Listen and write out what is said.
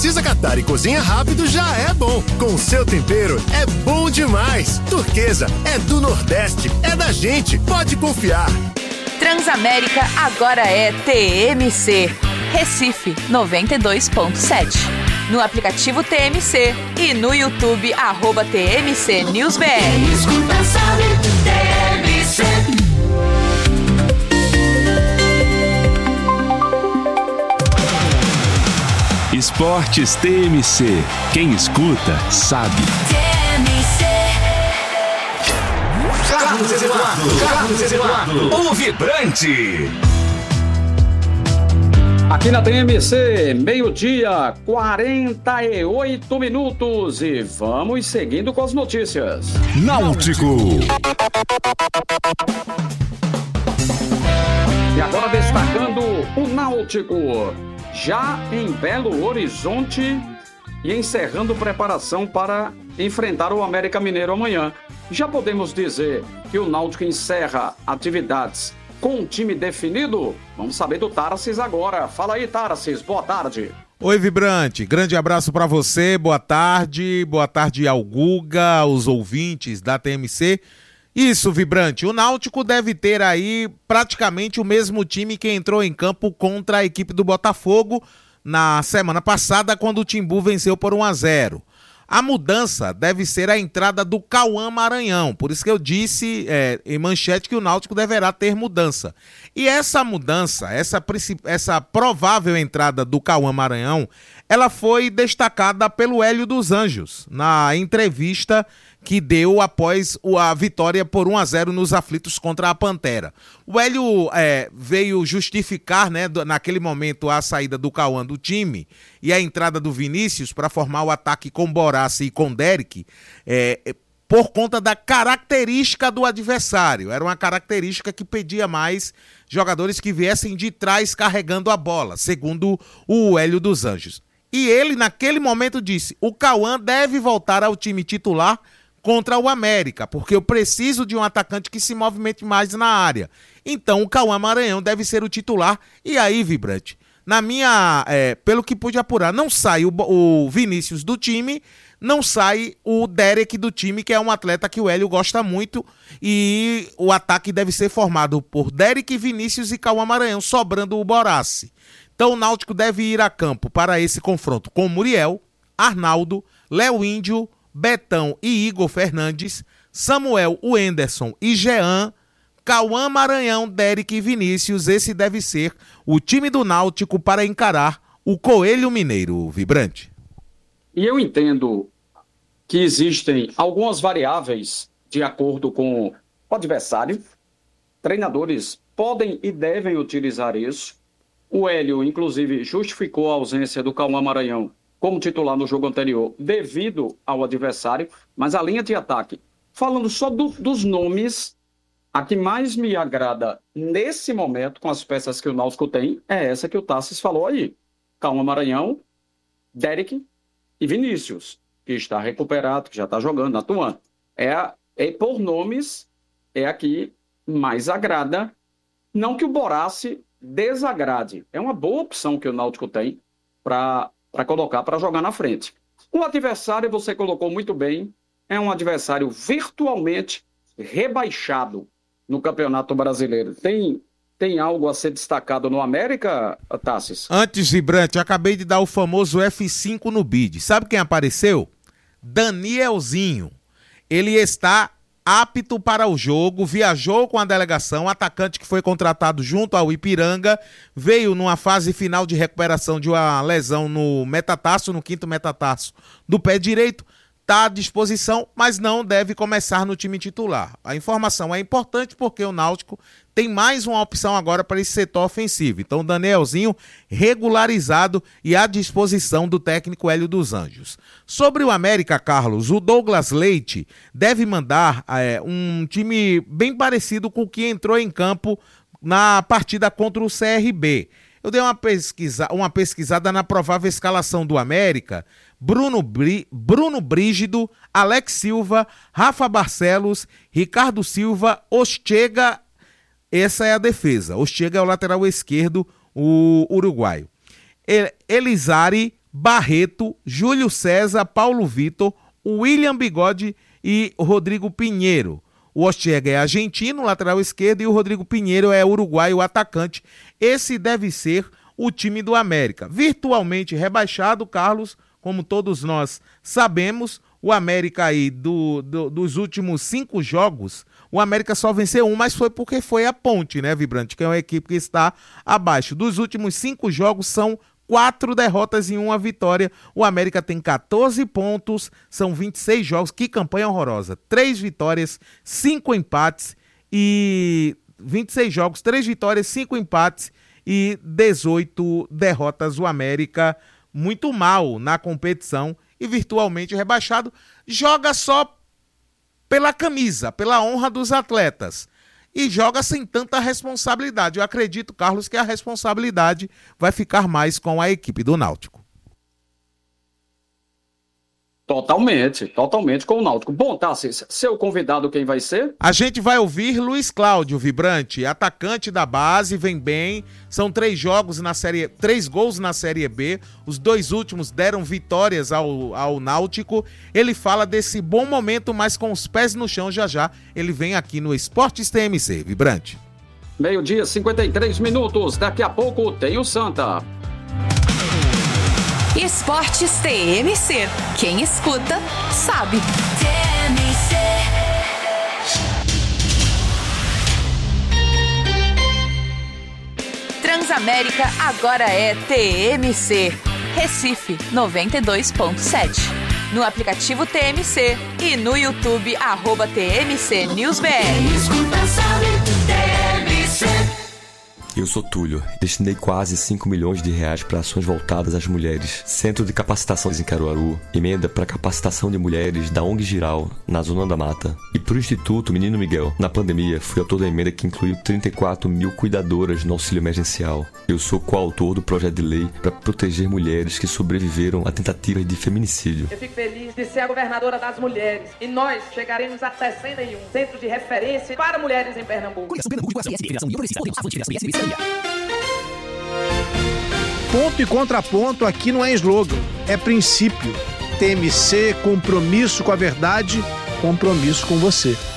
precisa catar e cozinha rápido, já é bom. Com o seu tempero, é bom demais. Turquesa é do Nordeste, é da gente, pode confiar. Transamérica agora é TMC. Recife 92.7. No aplicativo TMC e no YouTube @TMC News BR. Quem escuta sabe, TMC. Esportes TMC. Quem escuta sabe. TMC. Carlos Eduardo, o vibrante. Aqui na TMC, meio-dia, 48 minutos e vamos seguindo com as notícias. Náutico. E agora destacando o Náutico, já em Belo Horizonte e encerrando preparação para enfrentar o América Mineiro amanhã. Já podemos dizer que o Náutico encerra atividades com um time definido? Vamos saber do Tarsis agora. Fala aí, Tarsis, boa tarde. Oi, Vibrante, grande abraço para você, boa tarde ao Guga, aos ouvintes da TMC. Isso, Vibrante, o Náutico deve ter aí praticamente o mesmo time que entrou em campo contra a equipe do Botafogo na semana passada, quando o Timbu venceu por 1-0. A mudança deve ser a entrada do Cauã Maranhão, por isso que eu disse em manchete que o Náutico deverá ter mudança. E essa mudança, essa provável entrada do Cauã Maranhão, ela foi destacada pelo Hélio dos Anjos, na entrevista que deu após a vitória por 1-0 nos aflitos contra a Pantera. O Hélio veio justificar, naquele momento, a saída do Cauã do time e a entrada do Vinícius para formar o ataque com Borassi e com Derek, por conta da característica do adversário. Era uma característica que pedia mais jogadores que viessem de trás carregando a bola, segundo o Hélio dos Anjos. E ele, naquele momento, disse: o Cauã deve voltar ao time titular contra o América, porque eu preciso de um atacante que se movimente mais na área. Então o Cauã Maranhão deve ser o titular. E aí, Vibrante, pelo que pude apurar, não sai o Vinícius do time, não sai o Derek do time, que é um atleta que o Hélio gosta muito, e o ataque deve ser formado por Derek, Vinícius e Cauã Maranhão, sobrando o Borassi. Então o Náutico deve ir a campo para esse confronto com Muriel, Arnaldo, Léo Índio, Betão e Igor Fernandes, Samuel, Wenderson e Jean, Cauã Maranhão, Derek e Vinícius. Esse deve ser o time do Náutico para encarar o Coelho Mineiro, Vibrante. E eu entendo que existem algumas variáveis de acordo com o adversário. Treinadores podem e devem utilizar isso. O Hélio, inclusive, justificou a ausência do Cauã Maranhão como titular no jogo anterior, devido ao adversário, mas a linha de ataque, falando só dos nomes, a que mais me agrada nesse momento, com as peças que o Náutico tem, é essa que o Tarsis falou aí. Cauã Maranhão, Derek e Vinícius, que está recuperado, que já está jogando, atuando. Por nomes, é a que mais agrada, não que o Borassi desagrade. É uma boa opção que o Náutico tem para colocar, para jogar na frente. O adversário, você colocou muito bem, é um adversário virtualmente rebaixado no Campeonato Brasileiro. Tem algo a ser destacado no América, Tassis? Antes, Vibrante, eu acabei de dar o famoso F5 no bid. Sabe quem apareceu? Danielzinho. Ele está apto para o jogo, viajou com a delegação, atacante que foi contratado junto ao Ipiranga, veio numa fase final de recuperação de uma lesão no metatarso, no quinto metatarso do pé direito, está à disposição, mas não deve começar no time titular. A informação é importante porque o Náutico tem mais uma opção agora para esse setor ofensivo. Então o Danielzinho regularizado e à disposição do técnico Hélio dos Anjos. Sobre o América, Carlos, o Douglas Leite deve mandar um time bem parecido com o que entrou em campo na partida contra o CRB. Eu dei uma pesquisada na provável escalação do América. Bruno Brígido, Alex Silva, Rafa Barcelos, Ricardo Silva, Ostega, essa é a defesa. Ostega é o lateral esquerdo, o uruguaio. Elizari, Barreto, Júlio César, Paulo Vitor, William Bigode e Rodrigo Pinheiro. O Ortega é argentino, lateral esquerdo, e o Rodrigo Pinheiro é uruguaio, atacante. Esse deve ser o time do América. Virtualmente rebaixado, Carlos, como todos nós sabemos, o América aí dos últimos 5 jogos, o América só venceu um, mas foi porque foi a Ponte, né, Vibrante? Que é uma equipe que está abaixo. Dos últimos 5 jogos são 4 derrotas e 1 vitória. O América tem 14 pontos, são 26 jogos. Que campanha horrorosa. 3 vitórias, 5 empates e 26 jogos, 3 vitórias, 5 empates e 18 derrotas. O América muito mal na competição e virtualmente rebaixado. Joga só pela camisa, pela honra dos atletas. E joga sem tanta responsabilidade. Eu acredito, Carlos, que a responsabilidade vai ficar mais com a equipe do Náutico. Totalmente com o Náutico. Bom, Tassi, seu convidado quem vai ser? A gente vai ouvir Luiz Cláudio, Vibrante, atacante da base, vem bem. São 3 jogos na Série, 3 gols na Série B. Os 2 últimos deram vitórias ao Náutico. Ele fala desse bom momento, mas com os pés no chão já. Ele vem aqui no Esportes TMC, Vibrante. 12:53. Daqui a pouco tem o Santa. Esportes TMC. Quem escuta, sabe. TMC. Transamérica agora é TMC. Recife 92.7. No aplicativo TMC e no YouTube @TMC NewsBR. Quem escuta sabe. TMC. Eu sou Túlio. Destinei quase 5 milhões de reais para ações voltadas às mulheres. Centro de Capacitação em Caruaru. Emenda para capacitação de mulheres da ONG Giral, na Zona da Mata. E para o Instituto Menino Miguel. Na pandemia, fui autor da emenda que incluiu 34 mil cuidadoras no auxílio emergencial. Eu sou coautor do projeto de lei para proteger mulheres que sobreviveram a tentativas de feminicídio. Eu fico feliz de ser a governadora das mulheres. E nós chegaremos a 61 centros de referência para mulheres em Pernambuco. Ponto e contraponto aqui não é slogan, é princípio. TMC, compromisso com a verdade, compromisso com você.